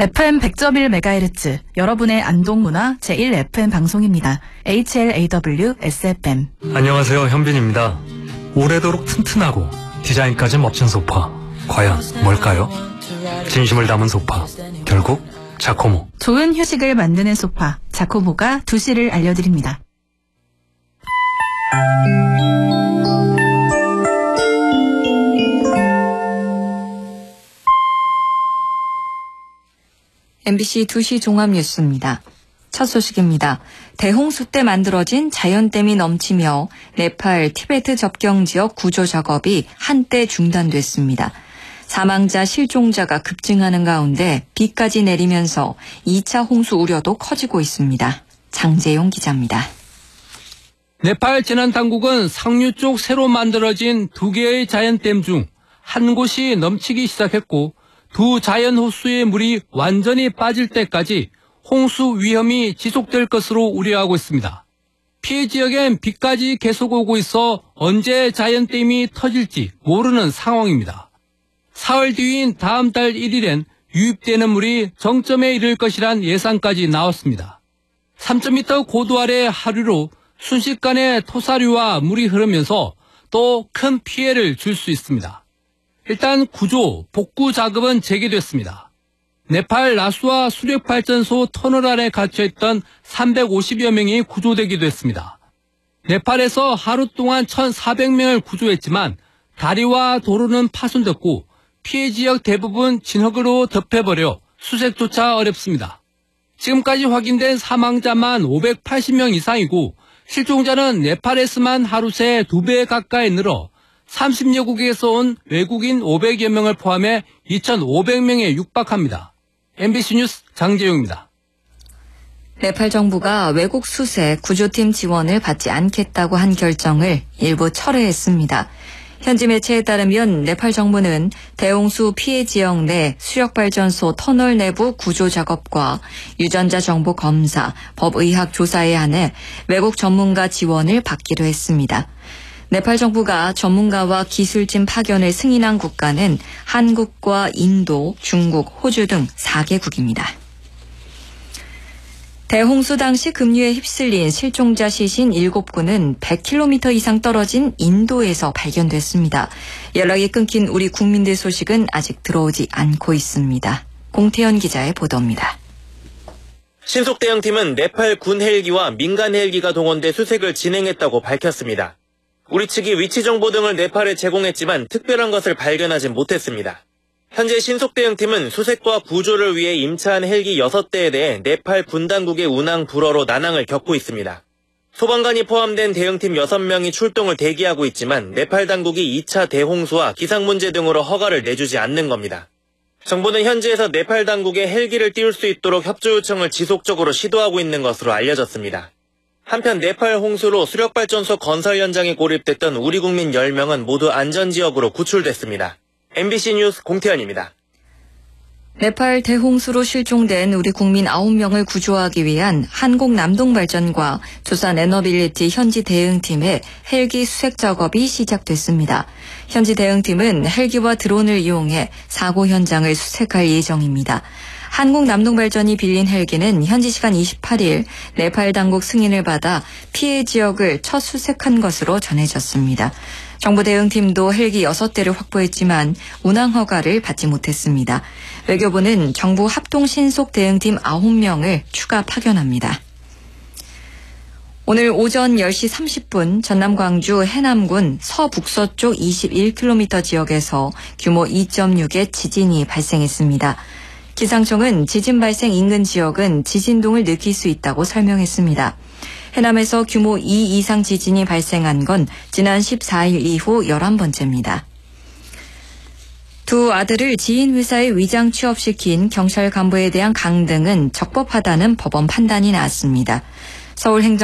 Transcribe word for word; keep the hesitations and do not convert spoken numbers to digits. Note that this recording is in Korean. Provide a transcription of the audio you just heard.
에프엠 백 점 일 메가헤르츠 여러분의 안동문화 제일 에프엠 방송입니다. 에이치엘에이더블유 에스에프엠. 안녕하세요, 현빈입니다. 오래도록 튼튼하고 디자인까지 멋진 소파, 과연 뭘까요? 진심을 담은 소파, 결국 자코모. 좋은 휴식을 만드는 소파, 자코모가 두 시를 알려드립니다. 엠비씨 두 시 종합뉴스입니다. 첫 소식입니다. 대홍수 때 만들어진 자연댐이 넘치며 네팔 티베트 접경 지역 구조 작업이 한때 중단됐습니다. 사망자, 실종자가 급증하는 가운데 비까지 내리면서 이 차 홍수 우려도 커지고 있습니다. 장재용 기자입니다. 네팔 재난당국은 상류 쪽 새로 만들어진 두 개의 자연댐 중 한 곳이 넘치기 시작했고 두 자연 호수의 물이 완전히 빠질 때까지 홍수 위험이 지속될 것으로 우려하고 있습니다. 피해 지역엔 비까지 계속 오고 있어 언제 자연댐이 터질지 모르는 상황입니다. 사흘 뒤인 다음 달 일 일엔 유입되는 물이 정점에 이를 것이란 예상까지 나왔습니다. 삼 점 미터 고도 아래 하류로 순식간에 토사류와 물이 흐르면서 또 큰 피해를 줄 수 있습니다. 일단 구조, 복구 작업은 재개됐습니다. 네팔 라수아 수력발전소 터널 안에 갇혀있던 삼백오십여 명이 구조되기도 했습니다. 네팔에서 하루 동안 천사백 명을 구조했지만 다리와 도로는 파손됐고 피해 지역 대부분 진흙으로 덮여버려 수색조차 어렵습니다. 지금까지 확인된 사망자만 오백팔십 명 이상이고 실종자는 네팔에서만 하루 새 두 배 가까이 늘어 삼십여 국에서 온 외국인 오백여 명을 포함해 이천오백 명에 육박합니다. 엠비씨 뉴스 장재용입니다. 네팔 정부가 외국 수색 구조팀 지원을 받지 않겠다고 한 결정을 일부 철회했습니다. 현지 매체에 따르면 네팔 정부는 대홍수 피해 지역 내 수력발전소 터널 내부 구조 작업과 유전자 정보 검사, 법의학 조사에 한해 외국 전문가 지원을 받기로 했습니다. 네팔 정부가 전문가와 기술진 파견을 승인한 국가는 한국과 인도, 중국, 호주 등 네 개국입니다. 대홍수 당시 급류에 휩쓸린 실종자 시신 일곱 구는 백 킬로미터 이상 떨어진 인도에서 발견됐습니다. 연락이 끊긴 우리 국민들 소식은 아직 들어오지 않고 있습니다. 공태현 기자의 보도입니다. 신속대응팀은 네팔 군 헬기와 민간 헬기가 동원돼 수색을 진행했다고 밝혔습니다. 우리 측이 위치 정보 등을 네팔에 제공했지만 특별한 것을 발견하지 못했습니다. 현재 신속대응팀은 수색과 구조를 위해 임차한 헬기 여섯 대에 대해 네팔 군당국의 운항 불허로 난항을 겪고 있습니다. 소방관이 포함된 대응팀 여섯 명이 출동을 대기하고 있지만 네팔 당국이 이 차 대홍수와 기상 문제 등으로 허가를 내주지 않는 겁니다. 정부는 현지에서 네팔 당국에 헬기를 띄울 수 있도록 협조 요청을 지속적으로 시도하고 있는 것으로 알려졌습니다. 한편 네팔 홍수로 수력발전소 건설 현장에 고립됐던 우리 국민 열 명은 모두 안전지역으로 구출됐습니다. 엠비씨 뉴스 공태현입니다. 네팔 대홍수로 실종된 우리 국민 아홉 명을 구조하기 위한 한국남동발전과 조선에너빌리티 현지 대응팀의 헬기 수색 작업이 시작됐습니다. 현지 대응팀은 헬기와 드론을 이용해 사고 현장을 수색할 예정입니다. 한국남동발전이 빌린 헬기는 현지 시간 이십팔 일 네팔 당국 승인을 받아 피해 지역을 첫 수색한 것으로 전해졌습니다. 정부 대응팀도 헬기 여섯 대를 확보했지만 운항 허가를 받지 못했습니다. 외교부는 정부 합동 신속 대응팀 아홉 명을 추가 파견합니다. 오늘 오전 열 시 삼십 분 전남 광주 해남군 서북서쪽 이십일 킬로미터 지역에서 규모 이 점 육의 지진이 발생했습니다. 기상청은 지진 발생 인근 지역은 지진동을 느낄 수 있다고 설명했습니다. 해남에서 규모 이 이상 지진이 발생한 건 지난 십사 일 이후 열한 번째입니다. 두 아들을 지인 회사에 위장 취업시킨 경찰 간부에 대한 강등은 적법하다는 법원 판단이 나왔습니다. 서울행정